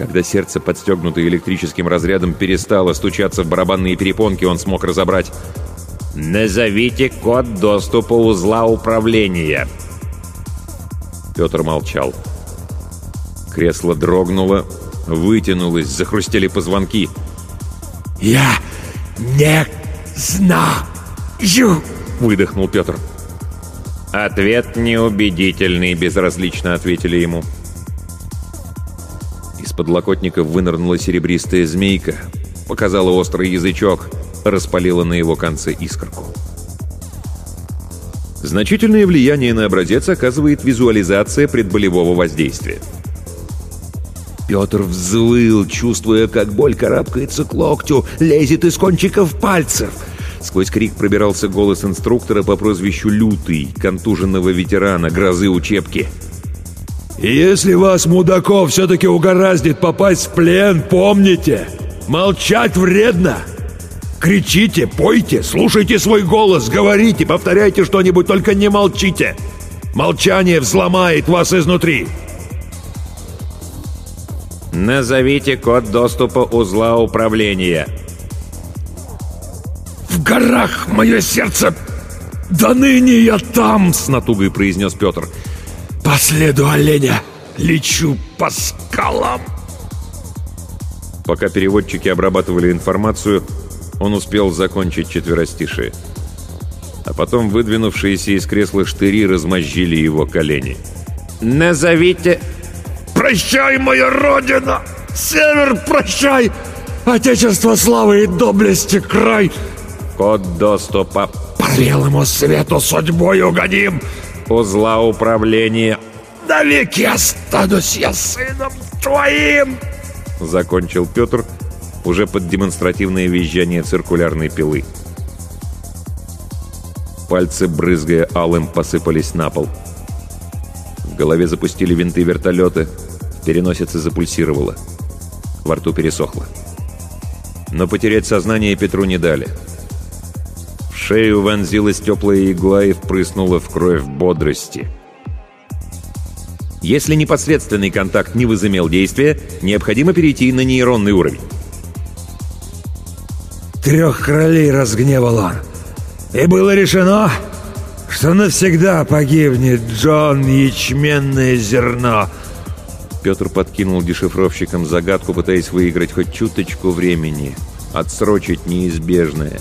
Когда сердце, подстегнутое электрическим разрядом, перестало стучаться в барабанные перепонки, он смог разобрать: «Назовите код доступа узла управления». Петр молчал. Кресло дрогнуло, вытянулось, захрустели позвонки. «Я не знаю!» — выдохнул Петр. «Ответ неубедительный», — безразлично ответили ему. Из подлокотника вынырнула серебристая змейка, показала острый язычок, распалила на его конце искорку. Значительное влияние на образец оказывает визуализация предболевого воздействия. Петр взвыл, чувствуя, как боль карабкается к локтю, лезет из кончиков пальцев. Сквозь крик пробирался голос инструктора по прозвищу Лютый, контуженного ветерана грозы учебки. «Если вас, мудаков, все-таки угораздит попасть в плен, помните, молчать вредно. Кричите, пойте, слушайте свой голос, говорите, повторяйте что-нибудь, только не молчите. Молчание взломает вас изнутри». «Назовите код доступа узла управления». «В горах мое сердце, до ныне я там», — с натугой произнес Петр. «По следу оленя лечу по скалам». Пока переводчики обрабатывали информацию, он успел закончить четверостишие. А потом выдвинувшиеся из кресла штыри размозжили его колени. «Назовите...» «Прощай, моя родина! Север, прощай! Отечество славы и доблести край! Код доступа по белому свету судьбой угодим! Узла управления навеки останусь я сыном твоим!» Закончил Петр уже под демонстративное визжание циркулярной пилы. Пальцы, брызгая алым, посыпались на пол. В голове запустили винты вертолета, в переносице запульсировало. Во рту пересохло. Но потерять сознание Петру не дали. В шею вонзилась теплая игла и впрыснула в кровь бодрости. Если непосредственный контакт не возымел действия, необходимо перейти на нейронный уровень. 3 королей разгневал он. И было решено, что навсегда погибнет Джон Ячменное зерно. Петр подкинул дешифровщикам загадку, пытаясь выиграть хоть чуточку времени, отсрочить неизбежное.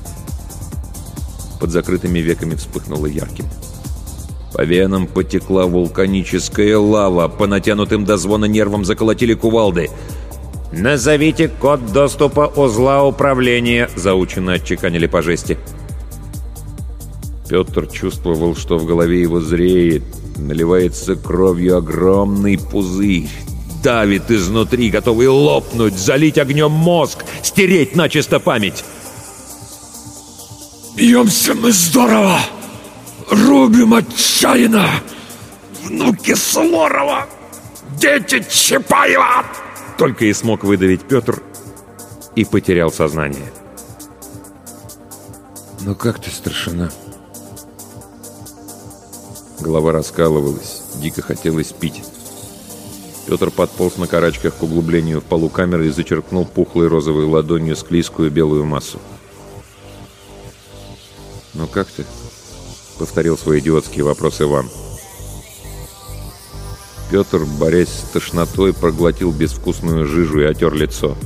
Под закрытыми веками вспыхнуло ярким. По венам потекла вулканическая лава, по натянутым до звона нервам заколотили кувалды. «Назовите код доступа узла управления», — заученно отчеканили по жести. Петр чувствовал, что в голове его зреет, наливается кровью огромный пузырь, давит изнутри, готовый лопнуть, залить огнем мозг, стереть начисто память. «Бьемся мы здорово! Рубим отчаянно! Внуки Суворова! Дети Чапаева!» Только и смог выдавить Петр и потерял сознание. «Ну как ты, старшина?» Голова раскалывалась, дико хотелось пить. Петр подполз на карачках к углублению в полу камеры и зачерпнул пухлой розовой ладонью склизкую белую массу. «Ну как ты?» — повторил свой идиотский вопрос Иван. Петр, борясь с тошнотой, проглотил безвкусную жижу и отер лицо.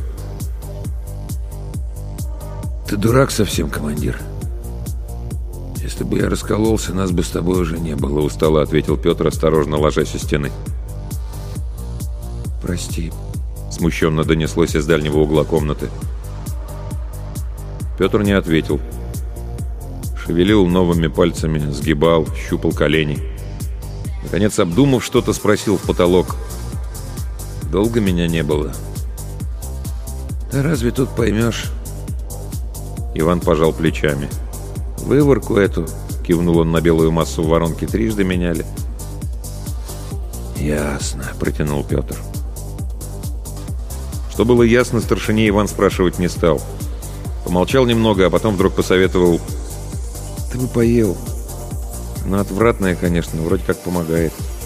«Ты дурак совсем, командир. Если бы я раскололся, нас бы с тобой уже не было», — устало ответил Петр, осторожно ложась у стены. «Прости», — смущенно донеслось из дальнего угла комнаты. Петр не ответил. Шевелил новыми пальцами, сгибал, щупал колени. Наконец, обдумав что-то, спросил в потолок: «Долго меня не было?» «Да разве тут поймешь?» Иван пожал плечами. «Выворку эту», — кивнул он на белую массу в воронке, — «трижды меняли». «Ясно», — протянул Петр. Что было ясно, старшине Иван спрашивать не стал. Помолчал немного, а потом вдруг посоветовал: «Ты бы поел. Ну, отвратное, конечно, вроде как помогает».